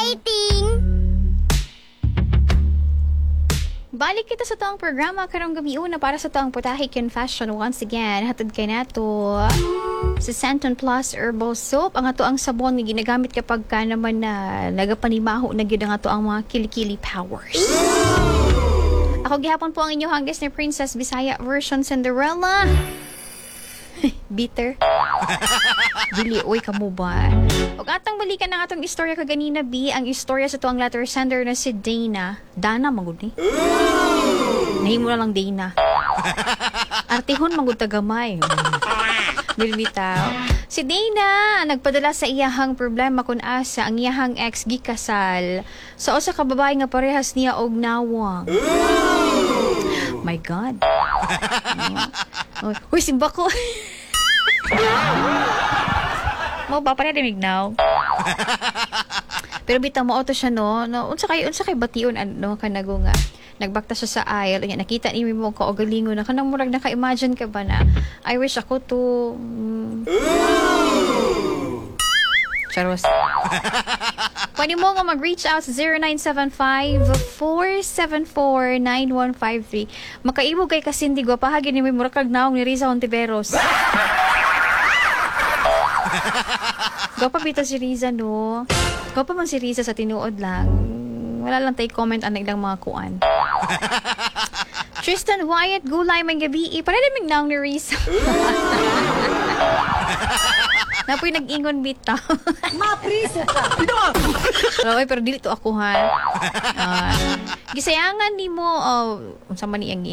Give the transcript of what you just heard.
waiting. Balik kita sa taong programa karong gabi una para sa taong Putahe Confession once again. Hatod kay nato sa Centon Plus Herbal Soap. Ang ato ang sabon nga ginagamit kapag ka naman na nagapanimaho na gyud ang ato ang mga kilikili powers. Ako gihapon po ang inyong hangges ni Princess Bisaya version Cinderella. Bitter. Dili, oy, kamo ba? Huwag atang balikan ng atong istorya kaganina, B. Ang istorya sa tuwang letter sender na si Dana. Dana, magod ni. Nahimo na lang Dana. Artihon, magod tagamay. Bilbitaw. Si Dana, nagpadala sa iyahang problema kung asa ang iyahang ex gikasal sa usa ka babae nga parehas niya og nawang. My God. Uy, simba ko. Mo ba para dimig now? Pero bitaw mo auto siya no. Unsa kay bation ano kanago nga. Nagbakta siya sa aisle, nakita ni mo ko og galingon na kanang murag naka-imagine ka ba na I wish ako to Charos. Pwede mo nga mag-reach out sa 0975-474-9153. Makaibo kay Kasindi Gwapahagi ni may murakag naong ni Riza Ontiveros. Gwapa bita si Riza, no? Gwapa man si Riza sa tinuod lang. Wala lang tayo comment ang ilang mga kuan. Tristan Wyatt Gulay may gabi. Parelamig naong ni Riza. Napoy nag-ingon bitaw. Mapriso ka. Pero dili to ako ha. Gisayangan ni mo unsa man iyang